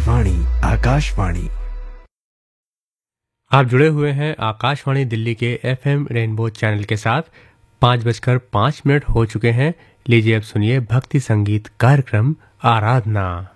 वाणी आकाशवाणी। आप जुड़े हुए हैं आकाशवाणी दिल्ली के FM रेनबो चैनल के साथ। 5:05 हो चुके हैं। लीजिए अब सुनिए भक्ति संगीत कार्यक्रम आराधना।